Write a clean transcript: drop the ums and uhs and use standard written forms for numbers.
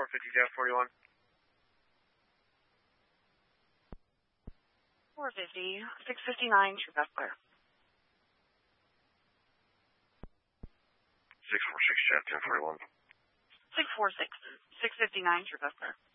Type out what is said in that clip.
1041. 450, 659, True Bustler. 646 Jet 1041. 646, 659, True Bustler.